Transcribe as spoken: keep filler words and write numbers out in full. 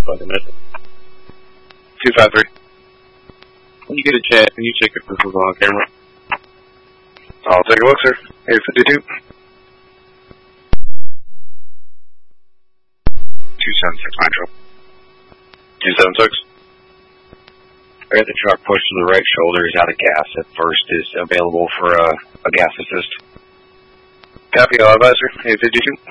fucking minute. two five three. When you get a chat, can you check if this is on camera? I'll take a look, sir. eight fifty-two. two seven six Metro. two seven six. I got the truck pushed to the right shoulder. He's out of gas at first. Is available for a, a gas assist. Copy, all advisor. eight fifty-two.